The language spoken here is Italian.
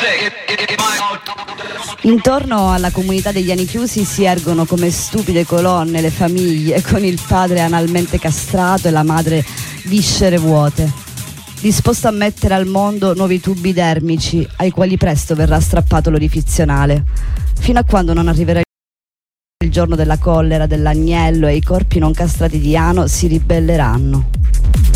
Intorno alla comunità degli anni chiusi si ergono come stupide colonne le famiglie, con il padre analmente castrato e la madre viscere vuote, disposto a mettere al mondo nuovi tubi dermici ai quali presto verrà strappato l'orifizionale, fino a quando non arriverà il giorno della collera dell'agnello e i corpi non castrati di ano si ribelleranno.